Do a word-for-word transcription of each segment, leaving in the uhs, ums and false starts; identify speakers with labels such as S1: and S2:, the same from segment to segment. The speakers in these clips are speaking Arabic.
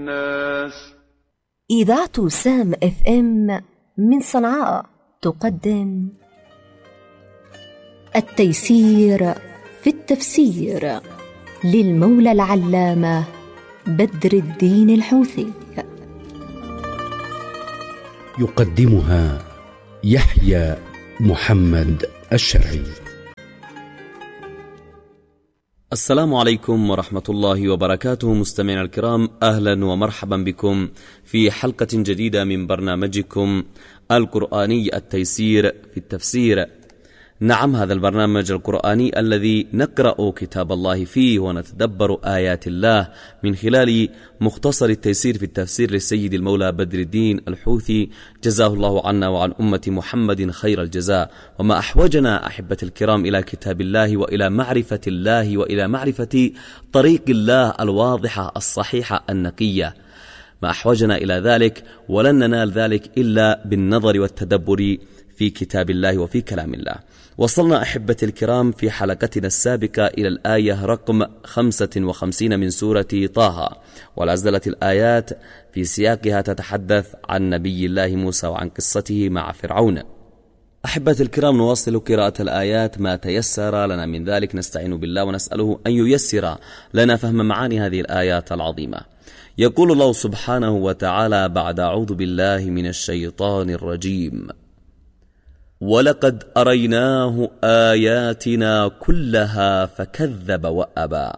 S1: الناس.
S2: إذاعة سام اف ام من صنعاء تقدم التيسير في التفسير للمولى العلامة بدر الدين الحوثي.
S3: يقدمها يحيى محمد الشرعي.
S4: السلام عليكم ورحمة الله وبركاته. مستمعينا الكرام، أهلا ومرحبا بكم في حلقة جديدة من برنامجكم القرآني التيسير في التفسير. نعم، هذا البرنامج القرآني الذي نقرأ كتاب الله فيه ونتدبر آيات الله من خلال مختصر التيسير في التفسير للسيد المولى بدر الدين الحوثي، جزاه الله عنا وعن أمة محمد خير الجزاء. وما أحوجنا أحبة الكرام إلى كتاب الله وإلى معرفة الله وإلى معرفة طريق الله الواضحة الصحيحة النقية، ما أحوجنا إلى ذلك، ولن ننال ذلك إلا بالنظر والتدبر في كتاب الله وفي كلام الله. وصلنا أحبة الكرام في حلقتنا السابقة إلى الآية رقم خمسة وخمسين من سورة طه، ولا زالت الآيات في سياقها تتحدث عن نبي الله موسى وعن قصته مع فرعون. أحبة الكرام، نواصل قراءة الآيات ما تيسر لنا من ذلك، نستعين بالله ونسأله أن ييسر لنا فهم معاني هذه الآيات العظيمة. يقول الله سبحانه وتعالى بعد أعوذ بالله من الشيطان الرجيم: ولقد أريناه آياتنا كلها فكذب وأبى.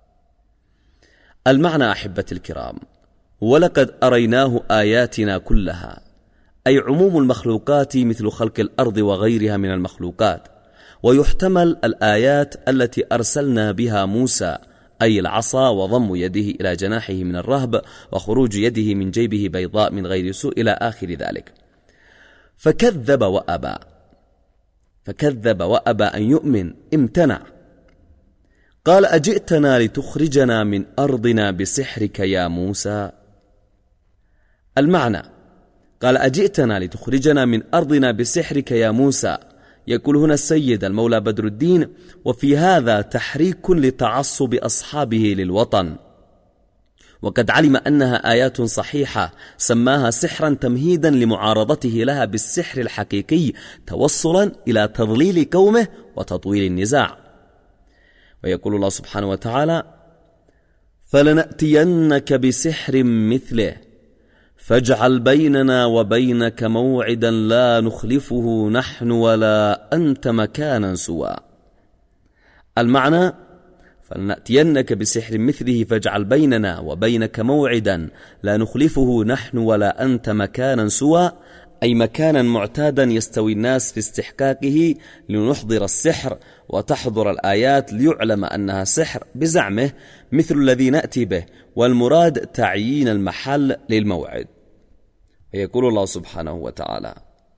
S4: المعنى أحبة الكرام، ولقد أريناه آياتنا كلها، أي عموم المخلوقات مثل خلق الأرض وغيرها من المخلوقات، ويحتمل الآيات التي أرسلنا بها موسى، أي العصا وضم يده إلى جناحه من الرهب وخروج يده من جيبه بيضاء من غير سوء إلى آخر ذلك. فكذب وأبى، فكذب وأبى أن يؤمن، امتنع. قال: أجئتنا لتخرجنا من أرضنا بسحرك يا موسى. المعنى: قال: أجئتنا لتخرجنا من أرضنا بسحرك يا موسى. يقول هنا السيد المولى بدر الدين، وفي هذا تحريك لتعصب أصحابه للوطن، وقد علم أنها آيات صحيحة سماها سحرا تمهيدا لمعارضته لها بالسحر الحقيقي، توصلا إلى تضليل قومه وتطويل النزاع. ويقول الله سبحانه وتعالى: فلنأتينك بسحر مثله فاجعل بيننا وبينك موعدا لا نخلفه نحن ولا أنت مكانا سوى. المعنى: فلنأتينك بسحر مثله فاجعل بيننا وبينك موعدا لا نخلفه نحن ولا أنت مكانا سوى، أي مكانا معتادا يستوي الناس في استحقاقه، لنحضر السحر وتحضر الآيات ليعلم أنها سحر بزعمه مثل الذي نأتي به، والمراد تعيين المحل للموعد. ويقول الله سبحانه وتعالى: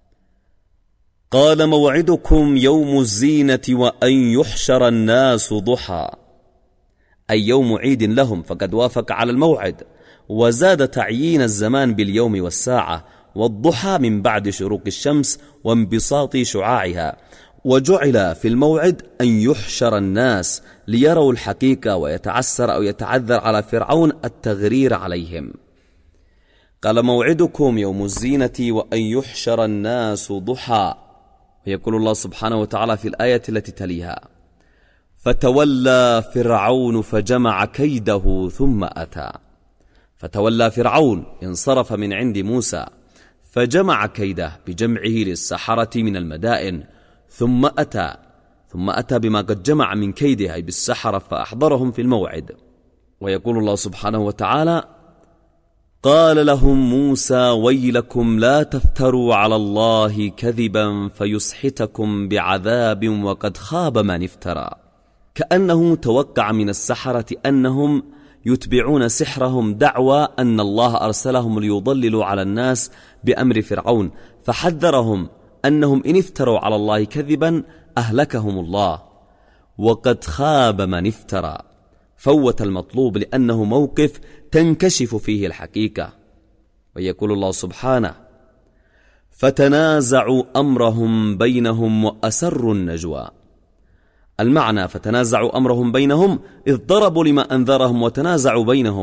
S4: قال موعدكم يوم الزينة وأن يحشر الناس ضحى، أي يوم عيد لهم، فقد وافق على الموعد، وزاد تعيين الزمان باليوم والساعة، والضحى من بعد شروق الشمس وانبساط شعاعها، وجعل في الموعد أن يحشر الناس ليروا الحقيقة ويتعسر أو يتعذر على فرعون التغرير عليهم. قال موعدكم يوم الزينة وأن يحشر الناس ضحى. ويقول الله سبحانه وتعالى في الآية التي تليها: فتولى فرعون فجمع كيده ثم أتى. فتولى فرعون، انصرف من عند موسى، فجمع كيده بجمعه للسحرة من المدائن، ثم أتى ثم أتى بما قد جمع من كيده أي بالسحرة فأحضرهم في الموعد. ويقول الله سبحانه وتعالى: قال لهم موسى ويلكم لا تفتروا على الله كذبا فيسحتكم بعذاب وقد خاب من افترى. كأنه توقع من السحرة أنهم يتبعون سحرهم دعوى أن الله أرسلهم ليضللوا على الناس بأمر فرعون، فحذرهم أنهم إن افتروا على الله كذبا أهلكهم الله، وقد خاب من افترى. فوت المطلوب لأنه موقف تنكشف فيه الحقيقة. ويقول الله سبحانه: فتنازعوا أمرهم بينهم وأسروا النجوى. المعنى: فتنازعوا أمرهم بينهم إذ ضربوا لما أنذرهم وتنازعوا بينهم،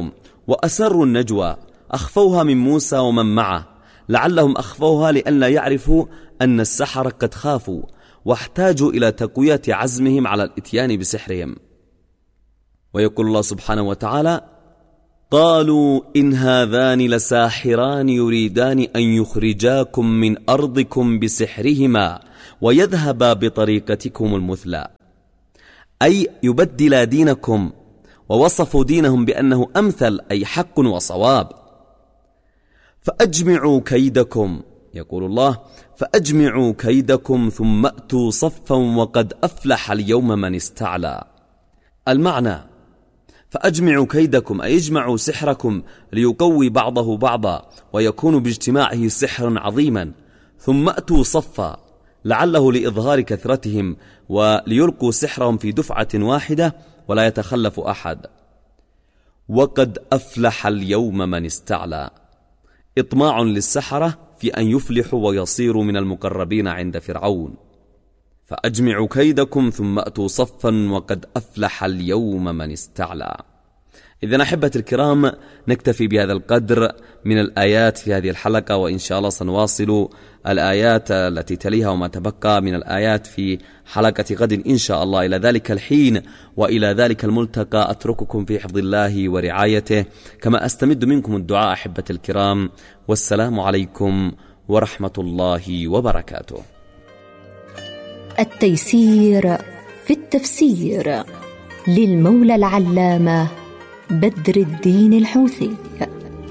S4: وأسروا النجوى، أخفوها من موسى ومن معه، لعلهم أخفوها لئلا يعرفوا أن السحرة قد خافوا واحتاجوا إلى تقوية عزمهم على الإتيان بسحرهم. ويقول الله سبحانه وتعالى: قالوا إن هذان لساحران يريدان أن يخرجاكم من أرضكم بسحرهما ويذهبا بطريقتكم المثلى، أي يبدلا دينكم، ووصفوا دينهم بأنه أمثل أي حق وصواب. فأجمعوا كيدكم، يقول الله: فأجمعوا كيدكم ثم أتوا صفا وقد أفلح اليوم من استعلى. المعنى: فأجمعوا كيدكم أي اجمعوا سحركم ليقوي بعضه بعضا ويكون باجتماعه سحرا عظيما، ثم أتوا صفا لعله لإظهار كثرتهم وليلقوا سحرهم في دفعة واحدة ولا يتخلف أحد. وقد أفلح اليوم من استعلى، إطماع للسحرة في أن يفلحوا ويصيروا من المقربين عند فرعون. فأجمعوا كيدكم ثم أتوا صفا وقد أفلح اليوم من استعلى. إذن أحبة الكرام، نكتفي بهذا القدر من الآيات في هذه الحلقة، وإن شاء الله سنواصل الآيات التي تليها وما تبقى من الآيات في حلقة غد إن شاء الله. إلى ذلك الحين وإلى ذلك الملتقى أترككم في حفظ الله ورعايته، كما أستمد منكم الدعاء أحبة الكرام، والسلام عليكم ورحمة الله وبركاته.
S2: التيسير في التفسير للمولى العلامة بدر الدين الحوثي.